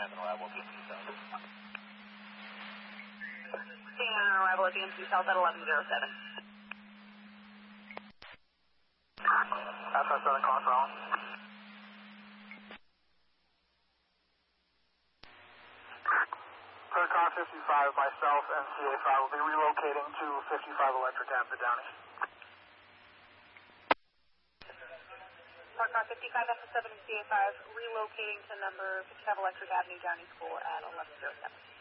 has an arrival at DMC South. Seeing an arrival at DMC South at 1107. Alpha 7 calling for Allen. Per car 55, myself and CA5 will be relocating to 55 Electric Avenue, Downey. Per car 55, Alpha 7 and CA5 relocating to number 55 Electric Avenue, Downey School at 1107.